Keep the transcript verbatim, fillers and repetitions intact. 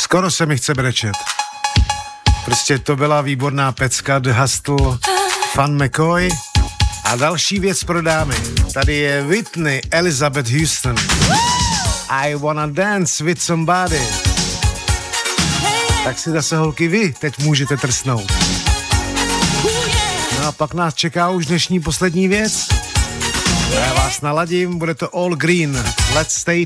Skoro se mi chce brečet. Prostě to byla výborná pecka, The Hustle, Fan McCoy. A další věc pro dámy. Tady je Whitney Elizabeth Houston. I wanna dance with somebody. Tak si zase holky vy teď můžete trsnout. No a pak nás čeká už dnešní poslední věc. Já vás naladím, bude to All Green. Let's stay